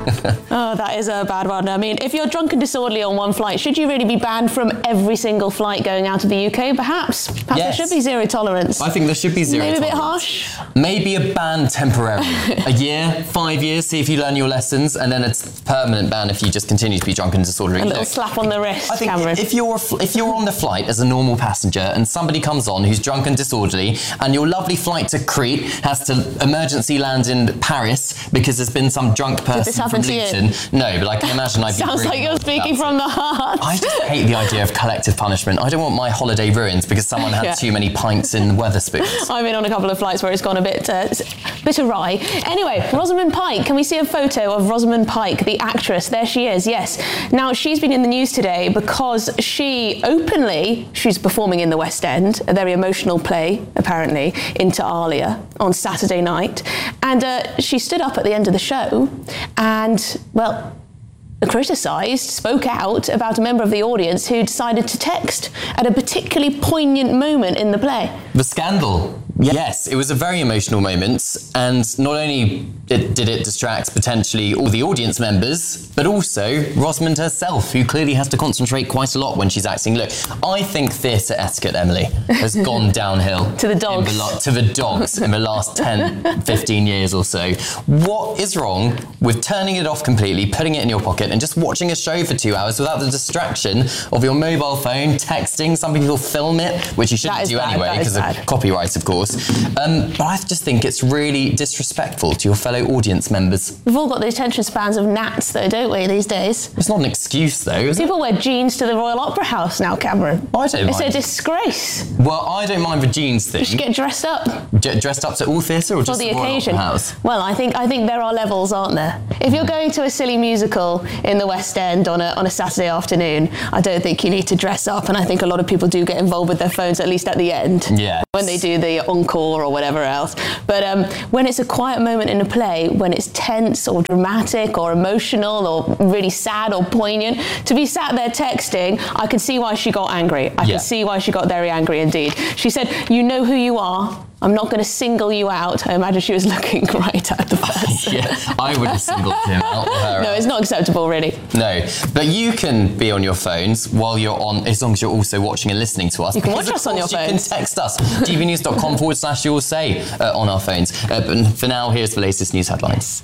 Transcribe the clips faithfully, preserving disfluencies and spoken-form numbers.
Oh, that is a bad one. I mean, if you're drunk and disorderly on one flight, should you really be banned from every single flight going out of the U K? Perhaps. Perhaps Yes. there should be zero tolerance. I think there should be zero Maybe tolerance. a bit harsh. Maybe a ban temporarily. A year, five years, see if you learn your lessons, and then it's permanent ban if you just continue to be drunk and disorderly. A little Look, slap on the wrist, I think Cameron. if you're if you're on the flight as a normal passenger and somebody comes on who's drunk and disorderly, and your lovely flight to Crete has to emergency land in Paris because there's been some drunk person this happen from to you? Luton. No, but I can imagine I'd be Sounds really like you're annoyed speaking about from it. the heart. I just hate the idea of collective punishment. I don't want my holiday ruined because someone had Yeah. too many pints in Wetherspoons. I've been on a couple of flights where it's gone a bit, uh, bit awry. Anyway, Rosamund Pike. Can we see a photo of Rosamund Pike, the actress? There she is, yes. Now, she's been in the news today because she openly, she's performing in the West End, a very emotional play, apparently, Inter Alia, on Saturday night. And uh, she stood up at the end of the show and, well, criticised, spoke out about a member of the audience who decided to text at a particularly poignant moment in the play. The scandal. Yes, it was a very emotional moment, and not only did, did it distract potentially all the audience members, but also Rosamund herself, who clearly has to concentrate quite a lot when she's acting. Look, I think theatre etiquette, Emily, has gone downhill. To the dogs. in the lo- to the dogs in the last ten, fifteen years or so. What is wrong with turning it off completely, putting it in your pocket, and just watching a show for two hours without the distraction of your mobile phone, texting? Some people film it, which you shouldn't That is do bad, anyway that is because of bad. copyright, of course. Um, but I just think it's really disrespectful to your fellow audience members. We've all got the attention spans of gnats, though, don't we, these days? It's not an excuse, though, is it? People wear jeans to the Royal Opera House now, Cameron. I don't It's mind. a disgrace. Well, I don't mind the jeans thing. You should get dressed up J- dressed up to all theatre or for just the Royal occasion. Opera House? Well, I think I think there are levels, aren't there? If you're going to a silly musical in the West End on a on a Saturday afternoon, I don't think you need to dress up, and I think a lot of people do get involved with their phones, at least at the end. Yeah. When they do the encore or whatever else. But um, when it's a quiet moment in a play, when it's tense or dramatic or emotional or really sad or poignant, to be sat there texting, I can see why she got angry. I Yeah. can see why she got very angry indeed. She said, "You know who you are. I'm not going to single you out." I imagine she was looking right at the person. Yeah, I would have singled him out. or her No, out. it's not acceptable, really. No, but you can be on your phones while you're on, as long as you're also watching and listening to us. You can Because watch of us on your course You phones. can text us, tvnews.com forward slash you'll say uh, on our phones. Uh, but for now, here's the latest news headlines.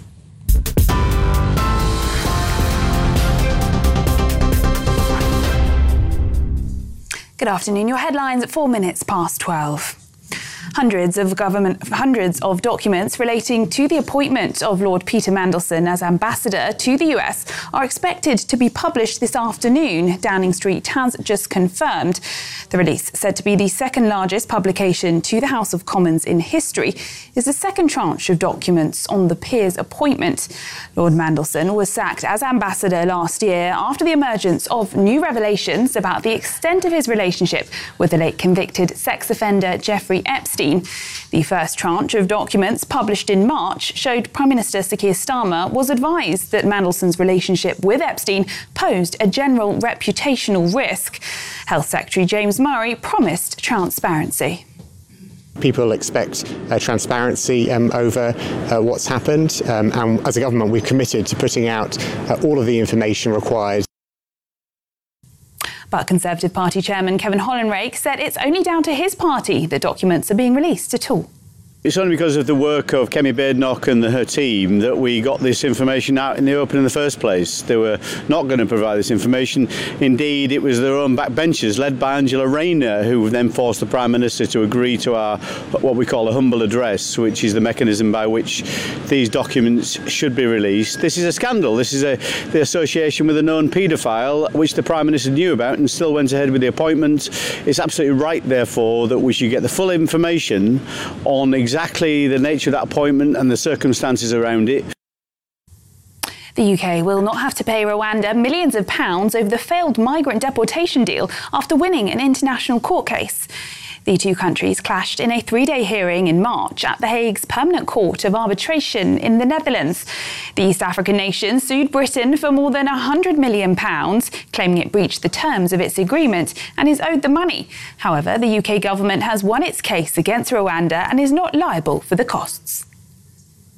Good afternoon. Your headlines at four minutes past twelve. Hundreds of government, hundreds of documents relating to the appointment of Lord Peter Mandelson as ambassador to the U S are expected to be published this afternoon, Downing Street has just confirmed. The release, said to be the second largest publication to the House of Commons in history, is the second tranche of documents on the peer's appointment. Lord Mandelson was sacked as ambassador last year after the emergence of new revelations about the extent of his relationship with the late convicted sex offender Jeffrey Epstein. The first tranche of documents published in March showed Prime Minister Sir Keir Starmer was advised that Mandelson's relationship with Epstein posed a general reputational risk. Health Secretary James Murray promised transparency. People expect uh, transparency um, over uh, what's happened, um, and as a government we're committed to putting out uh, all of the information required. But Conservative Party Chairman Kevin Hollinrake said it's only down to his party that documents are being released at all. It's only because of the work of Kemi Badenoch and the, her team that we got this information out in the open in the first place. They were not going to provide this information. Indeed, it was their own backbenchers, led by Angela Rayner, who then forced the Prime Minister to agree to our what we call a humble address, which is the mechanism by which these documents should be released. This is a scandal. This is a, the association with a known paedophile, which the Prime Minister knew about and still went ahead with the appointment. It's absolutely right, therefore, that we should get the full information on exactly exactly the nature of that appointment and the circumstances around it. The U K will not have to pay Rwanda millions of pounds over the failed migrant deportation deal after winning an international court case. The two countries clashed in a three-day hearing in March at The Hague's Permanent Court of Arbitration in the Netherlands. The East African nation sued Britain for more than one hundred million pounds, claiming it breached the terms of its agreement and is owed the money. However, the U K government has won its case against Rwanda and is not liable for the costs.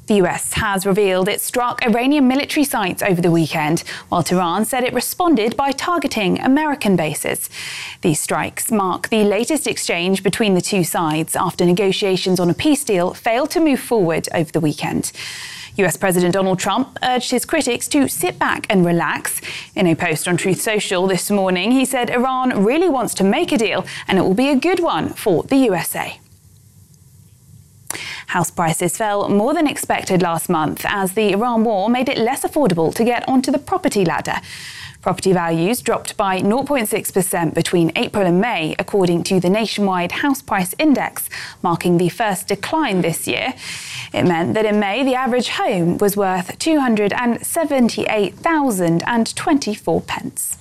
The U S has revealed it struck Iranian military sites over the weekend, while Tehran said it responded by targeting American bases. These strikes mark the latest exchange between the two sides after negotiations on a peace deal failed to move forward over the weekend. U S President Donald Trump urged his critics to sit back and relax. In a post on Truth Social this morning, he said Iran really wants to make a deal and it will be a good one for the U S A. House prices fell more than expected last month as the Iran war made it less affordable to get onto the property ladder. Property values dropped by zero point six percent between April and May, according to the nationwide house price index, marking the first decline this year. It meant that in May, the average home was worth two hundred seventy-eight thousand twenty-four pence.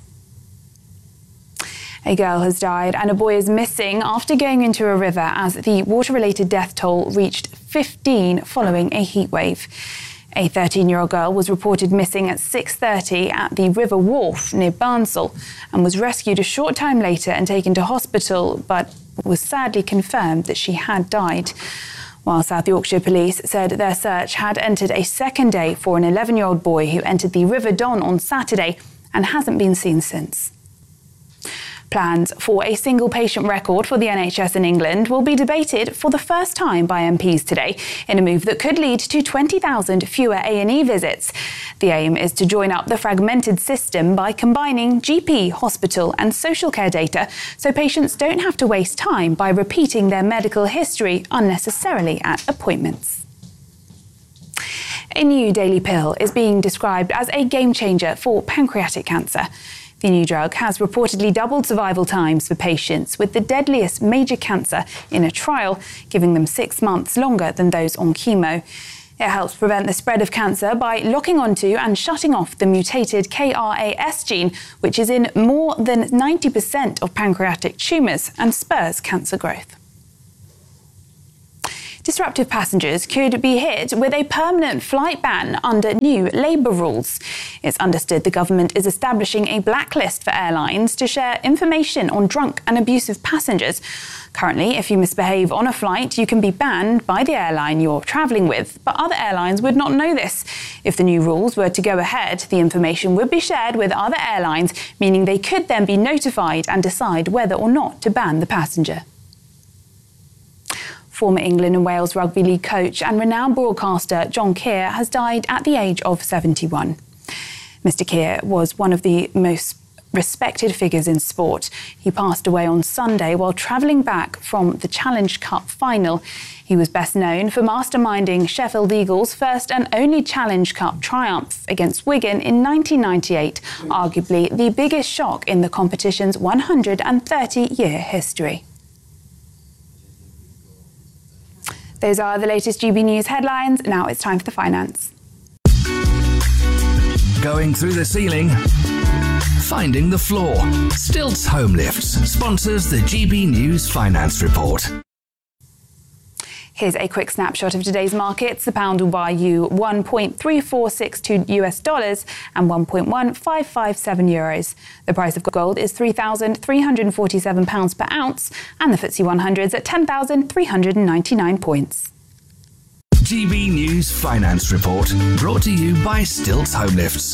A girl has died and a boy is missing after going into a river as the water-related death toll reached fifteen following a heatwave. A thirteen-year-old girl was reported missing at six thirty at the River Wharf near Barnsell and was rescued a short time later and taken to hospital, but was sadly confirmed that she had died. While South Yorkshire Police said their search had entered a second day for an eleven-year-old boy who entered the River Don on Saturday and hasn't been seen since. Plans for a single patient record for the N H S in England will be debated for the first time by M Ps today in a move that could lead to twenty thousand fewer A and E visits. The aim is to join up the fragmented system by combining G P, hospital and social care data so patients don't have to waste time by repeating their medical history unnecessarily at appointments. A new daily pill is being described as a game changer for pancreatic cancer. The new drug has reportedly doubled survival times for patients with the deadliest major cancer in a trial, giving them six months longer than those on chemo. It helps prevent the spread of cancer by locking onto and shutting off the mutated K R A S gene, which is in more than ninety percent of pancreatic tumours and spurs cancer growth. Disruptive passengers could be hit with a permanent flight ban under new Labour rules. It's understood the government is establishing a blacklist for airlines to share information on drunk and abusive passengers. Currently, if you misbehave on a flight, you can be banned by the airline you're travelling with, but other airlines would not know this. If the new rules were to go ahead, the information would be shared with other airlines, meaning they could then be notified and decide whether or not to ban the passenger. Former England and Wales Rugby League coach and renowned broadcaster John Keir has died at the age of seventy-one. Mister Keir was one of the most respected figures in sport. He passed away on Sunday while travelling back from the Challenge Cup final. He was best known for masterminding Sheffield Eagles' first and only Challenge Cup triumph against Wigan in nineteen ninety-eight, arguably the biggest shock in the competition's one hundred thirty-year history. Those are the latest G B News headlines. Now it's time for the finance. Going through the ceiling, finding the floor. Stilts Home Lifts sponsors the G B News Finance Report. Here's a quick snapshot of today's markets. The pound will buy you one point three four six two U S dollars and one point one five five seven euros. The price of gold is three thousand three hundred forty-seven pounds per ounce and the F T S E one hundred is at ten thousand three hundred ninety-nine points. G B News Finance Report, brought to you by Stilts Home Lifts.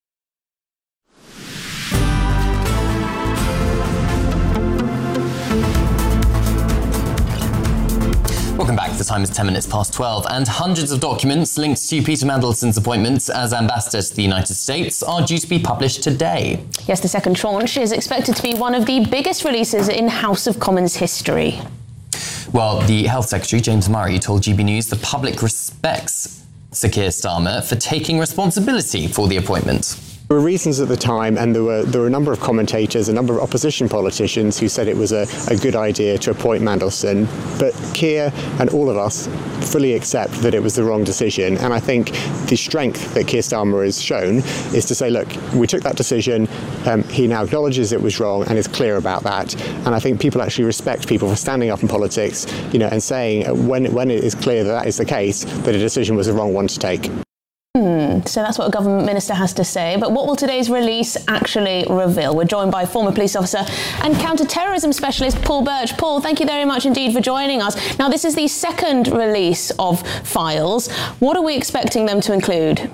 Welcome back. The time is ten minutes past twelve, and hundreds of documents linked to Peter Mandelson's appointment as ambassador to the United States are due to be published today. Yes, the second tranche is expected to be one of the biggest releases in House of Commons history. Well, the Health Secretary, James Murray, told G B News the public respects Sir Keir Starmer for taking responsibility for the appointment. There were reasons at the time, and there were there were a number of commentators, a number of opposition politicians who said it was a, a good idea to appoint Mandelson. But Keir and all of us fully accept that it was the wrong decision. And I think the strength that Keir Starmer has shown is to say, look, we took that decision. Um, he now acknowledges it was wrong and is clear about that. And I think people actually respect people for standing up in politics, you know, and saying uh, when when it is clear that that is the case, that a decision was the wrong one to take. Hmm. happen. So that's what a government minister has to say. But what will today's release actually reveal? We're joined by former police officer and counter-terrorism specialist Paul Birch. Paul, thank you very much indeed for joining us. Now, this is the second release of files. What are we expecting them to include?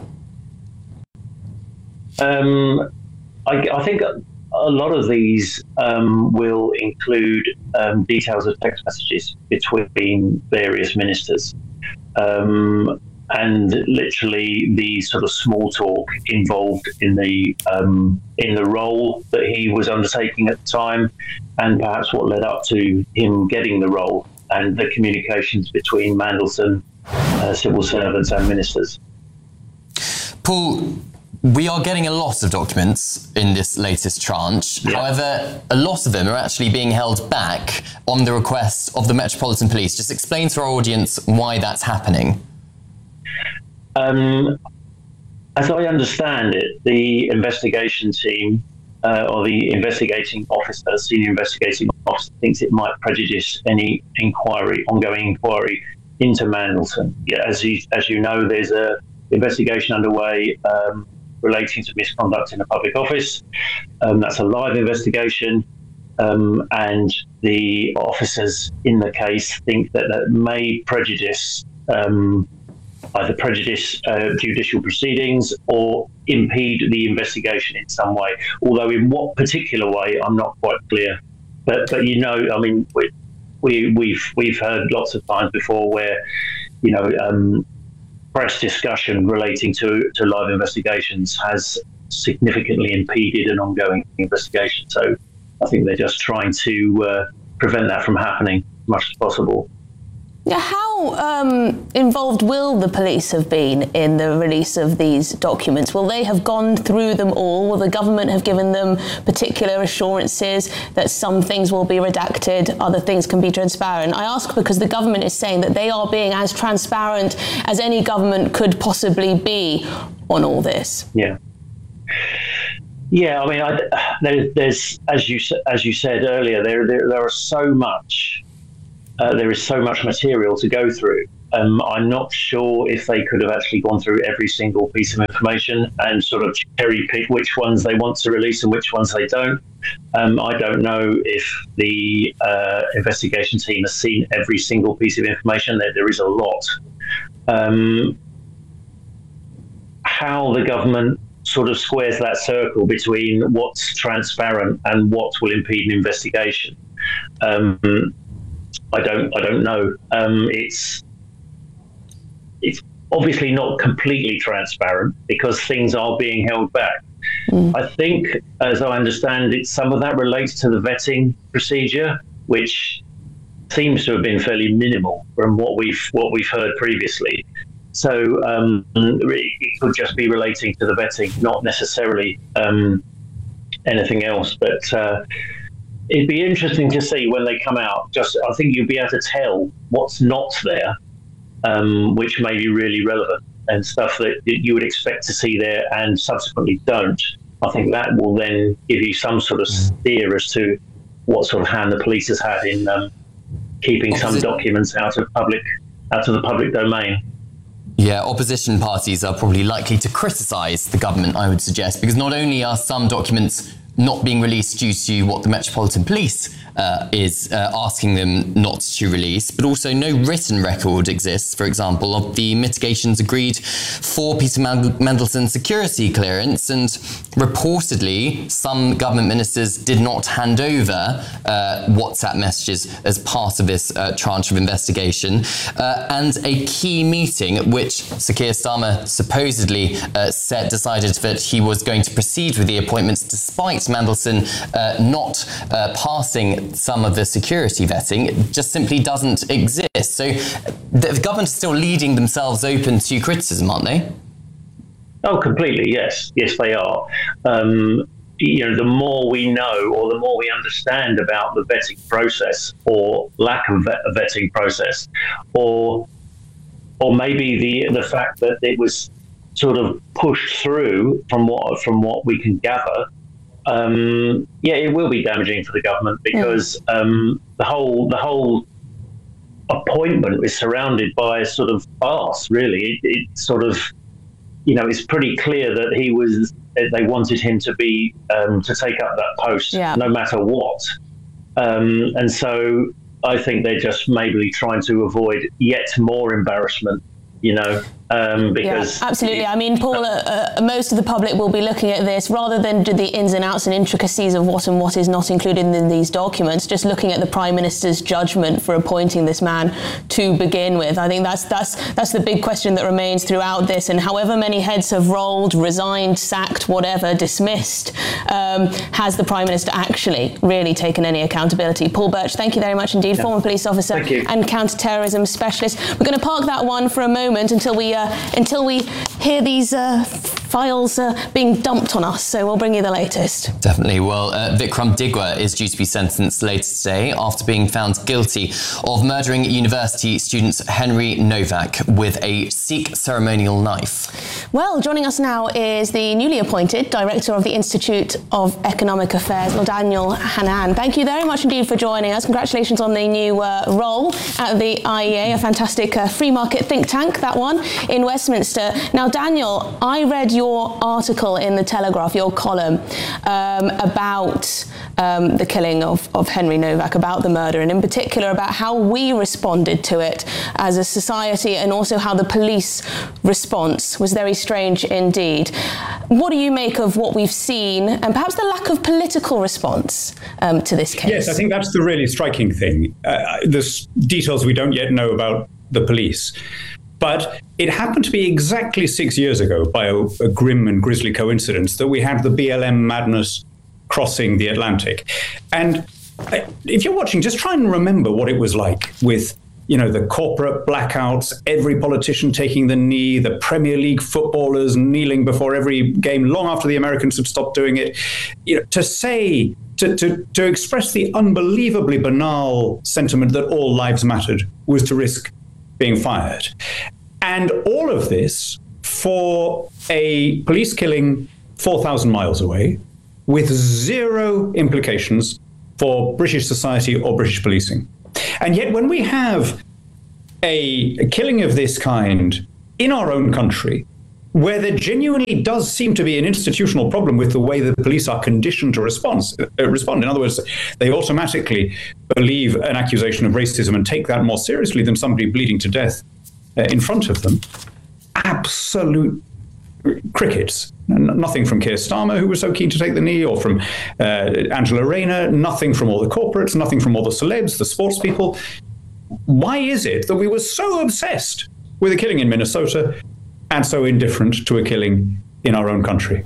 Um, I, I think a lot of these um, will include um, details of text messages between various ministers. Um, and literally the sort of small talk involved in the um, in the role that he was undertaking at the time, and perhaps what led up to him getting the role, and the communications between Mandelson, uh, civil servants and ministers. Paul, we are getting a lot of documents in this latest tranche. Yeah. However, a lot of them are actually being held back on the request of the Metropolitan Police. Just explain to our audience why that's happening. Um, as I understand it, the investigation team uh, or the investigating officer, senior investigating officer, thinks it might prejudice any inquiry, ongoing inquiry into Mandelson. Yeah, as you, as you know, there's a investigation underway um, relating to misconduct in a public office. Um, that's a live investigation, um, and the officers in the case think that that may prejudice um, either prejudice uh, judicial proceedings or impede the investigation in some way. Although in what particular way, I'm not quite clear. But but you know, I mean, we, we we've we've heard lots of times before where, you know, um, press discussion relating to, to live investigations has significantly impeded an ongoing investigation. So I think they're just trying to uh, prevent that from happening as much as possible. Now, how um, involved will the police have been in the release of these documents? Will they have gone through them all? Will the government have given them particular assurances that some things will be redacted, other things can be transparent? I ask because the government is saying that they are being as transparent as any government could possibly be on all this. Yeah. Yeah, I mean, I, there, there's, as you as you said earlier, there there, there are so much. Uh, there is so much material to go through. Um, I'm not sure if they could have actually gone through every single piece of information and sort of cherry pick which ones they want to release and which ones they don't. Um, I don't know if the uh, investigation team has seen every single piece of information. There, there is a lot. Um, how the government sort of squares that circle between what's transparent and what will impede an investigation, um, I don't. I don't know. Um, it's it's obviously not completely transparent because things are being held back. Mm. I think, as I understand it, some of that relates to the vetting procedure, which seems to have been fairly minimal from what we've what we've heard previously. So um, it could just be relating to the vetting, not necessarily um, anything else. But uh, it'd be interesting to see when they come out. Just, I think you'll be able to tell what's not there, um, which may be really relevant, and stuff that you would expect to see there and subsequently don't. I think that will then give you some sort of steer as to what sort of hand the police has had in um, keeping some documents out of public, out of the public domain. Yeah, opposition parties are probably likely to criticise the government, I would suggest, because not only are some documents not being released due to what the Metropolitan Police uh, is uh, asking them not to release, but also no written record exists, for example, of the mitigations agreed for Peter Mandelson's security clearance, and reportedly some government ministers did not hand over uh, WhatsApp messages as part of this uh, tranche of investigation. Uh, and a key meeting at which Sir Keir Starmer supposedly uh, said, decided that he was going to proceed with the appointments despite Mandelson uh, not uh, passing some of the security vetting. It just simply doesn't exist. So the government is still leaving themselves open to criticism, aren't they? Oh, completely, yes. Yes, they are. Um, you know, the more we know or the more we understand about the vetting process or lack of vet- vetting process, or or maybe the the fact that it was sort of pushed through from what from what we can gather, Um, yeah, it will be damaging for the government because um, the whole the whole appointment is surrounded by a sort of farce. Really, it, it sort of you know, it's pretty clear that he was. They wanted him to be um, to take up that post, yeah. no matter what. Um, and so I think they're just maybe trying to avoid yet more embarrassment, you know. Um, because yeah, absolutely. I mean, Paul, uh, uh, most of the public will be looking at this rather than do the ins and outs and intricacies of what and what is not included in these documents, just looking at the Prime Minister's judgment for appointing this man to begin with. I think that's that's that's the big question that remains throughout this. And however many heads have rolled, resigned, sacked, whatever, dismissed, um, has the Prime Minister actually really taken any accountability? Paul Birch, thank you very much indeed, yeah. former police officer and counter-terrorism specialist. We're going to park that one for a moment until we Uh, until we hear these uh, files uh, being dumped on us. So we'll bring you the latest. Definitely. Well, uh, Vikram Digwa is due to be sentenced later today after being found guilty of murdering university student Henry Novak with a Sikh ceremonial knife. Well, joining us now is the newly appointed Director of the Institute of Economic Affairs, Daniel Hannan. Thank you very much indeed for joining us. Congratulations on the new uh, role at the I E A, a fantastic uh, free market think tank, that one, in Westminster. Now, Daniel, I read your article in The Telegraph, your column, um, about um, the killing of, of Henry Novak, about the murder, and in particular about how we responded to it as a society and also how the police response was very strange indeed. What do you make of what we've seen and perhaps the lack of political response um, to this case? Yes, I think that's the really striking thing. Uh, there's details we don't yet know about the police. But it happened to be exactly six years ago, by a, a grim and grisly coincidence, that we had the B L M madness crossing the Atlantic. And if you're watching, just try and remember what it was like with, you know, the corporate blackouts, every politician taking the knee, the Premier League footballers kneeling before every game long after the Americans had stopped doing it. You know, to say, to, to, to express the unbelievably banal sentiment that all lives mattered was to risk being fired. And all of this for a police killing four thousand miles away with zero implications for British society or British policing. And yet when we have a, a killing of this kind in our own country, where there genuinely does seem to be an institutional problem with the way the police are conditioned to respond. Uh, respond. In other words, they automatically believe an accusation of racism and take that more seriously than somebody bleeding to death uh, in front of them. Absolute crickets. N- nothing from Keir Starmer, who was so keen to take the knee, or from uh, Angela Rayner, nothing from all the corporates, nothing from all the celebs, the sports people. Why is it that we were so obsessed with a killing in Minnesota and so indifferent to a killing in our own country?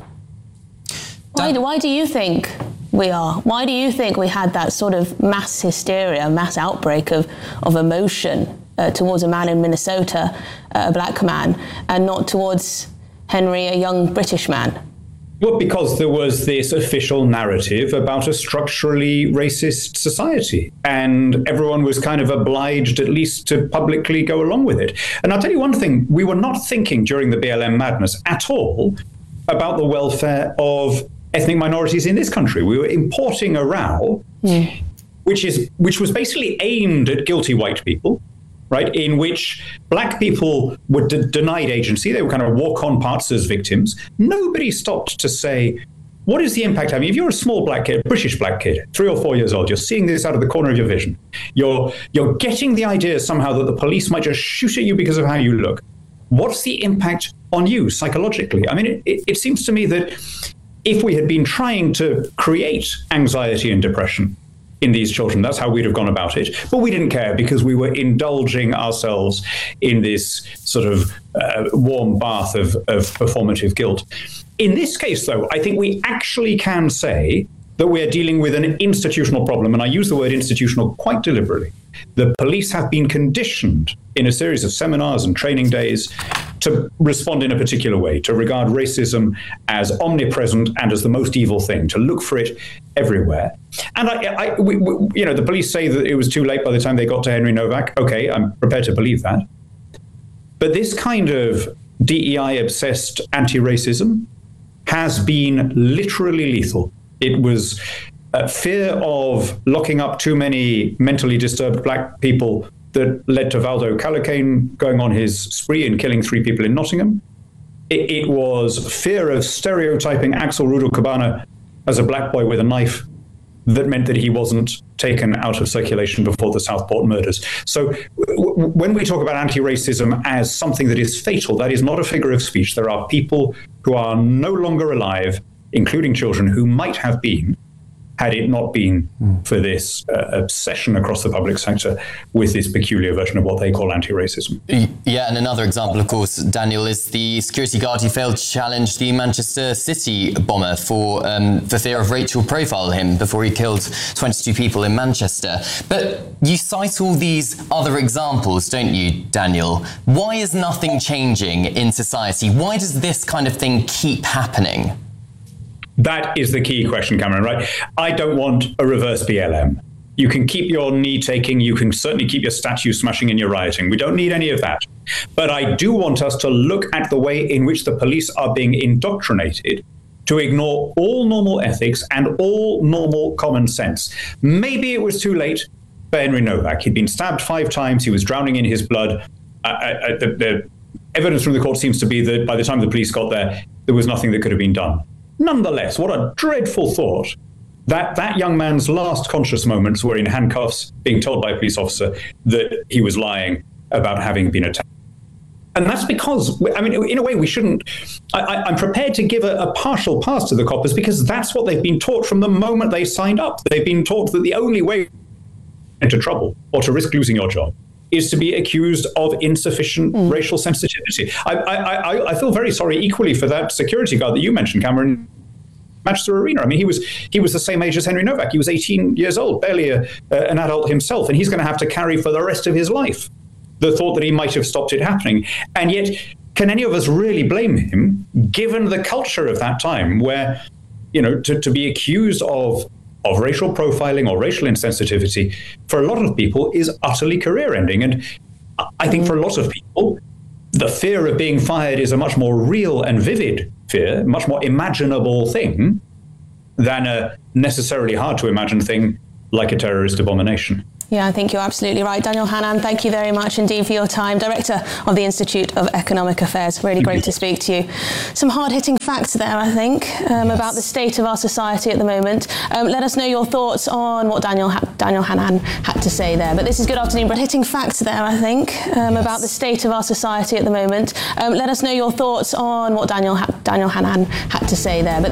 Why, why do you think we are? Why do you think we had that sort of mass hysteria, mass outbreak of, of emotion uh, towards a man in Minnesota, uh, a black man, and not towards Henry, a young British man? Well, because there was this official narrative about a structurally racist society, and everyone was kind of obliged at least to publicly go along with it. And I'll tell you one thing, we were not thinking during the B L M madness at all about the welfare of ethnic minorities in this country. We were importing a row, mm. which is which was basically aimed at guilty white people, right, in which black people were de- denied agency. They were kind of walk-on parts as victims. Nobody stopped to say, what is the impact? I mean, if you're a small black kid, British black kid, three or four years old, you're seeing this out of the corner of your vision. You're, you're getting the idea somehow that the police might just shoot at you because of how you look. What's the impact on you psychologically? I mean, it, it, it seems to me that if we had been trying to create anxiety and depression in these children, that's how we'd have gone about it. But we didn't care because we were indulging ourselves in this sort of uh, warm bath of, of performative guilt. In this case, though, I think we actually can say that we're dealing with an institutional problem. And I use the word institutional quite deliberately. The police have been conditioned in a series of seminars and training days to respond in a particular way, to regard racism as omnipresent and as the most evil thing, to look for it everywhere. And I, I we, we, you know, the police say that it was too late by the time they got to Henry Novak. Okay, I'm prepared to believe that. But this kind of D E I-obsessed anti-racism has been literally lethal. It was uh, fear of locking up too many mentally disturbed black people that led to Valdo Calacane going on his spree and killing three people in Nottingham. It, it was fear of stereotyping Axel Rudel-Cabana as a black boy with a knife that meant that he wasn't taken out of circulation before the Southport murders. So w- when we talk about anti-racism as something that is fatal, that is not a figure of speech. There are people who are no longer alive, including children, who might have been, had it not been for this uh, obsession across the public sector with this peculiar version of what they call anti-racism. Yeah, and another example, of course, Daniel, is the security guard who failed to challenge the Manchester City bomber for um, for fear of Rachel profile him before he killed twenty-two people in Manchester. But you cite all these other examples, don't you, Daniel? Why is nothing changing in society? Why does this kind of thing keep happening? That is the key question, Cameron, right? I don't want a reverse B L M. You can keep your knee taking, you can certainly keep your statue smashing and your rioting. We don't need any of that. But I do want us to look at the way in which the police are being indoctrinated to ignore all normal ethics and all normal common sense. Maybe it was too late for Henry Novak. He'd been stabbed five times, he was drowning in his blood. Uh, uh, the, the evidence from the court seems to be that by the time the police got there, there was nothing that could have been done. Nonetheless, what a dreadful thought that that young man's last conscious moments were in handcuffs, being told by a police officer that he was lying about having been attacked. And that's because, I mean, in a way, we shouldn't. I, I'm prepared to give a, a partial pass to the coppers because that's what they've been taught from the moment they signed up. They've been taught that the only way into trouble or to risk losing your job is to be accused of insufficient mm. racial sensitivity. I, I, I, I feel very sorry equally for that security guard that you mentioned, Cameron, Manchester Arena. I mean, he was he was the same age as Henry Novak. He was eighteen years old, barely a, uh, an adult himself, and he's going to have to carry for the rest of his life the thought that he might have stopped it happening. And yet, can any of us really blame him, given the culture of that time where, you know, to, to be accused of of racial profiling or racial insensitivity for a lot of people is utterly career-ending. And I think for a lot of people, the fear of being fired is a much more real and vivid fear, much more imaginable thing than a necessarily hard-to-imagine thing like a terrorist abomination. Yeah, I think you're absolutely right. Daniel Hannan, thank you very much indeed for your time. Director of the Institute of Economic Affairs. Really great to speak to you. Some hard-hitting facts there, I think, um, yes. about the state of our society at the moment. Um, let us know your thoughts on what Daniel ha- Daniel Hannan had to say there. But this is Good Afternoon, but hitting facts there, I think, um, yes. about the state of our society at the moment. Um, let us know your thoughts on what Daniel ha- Daniel Hannan had to say there. But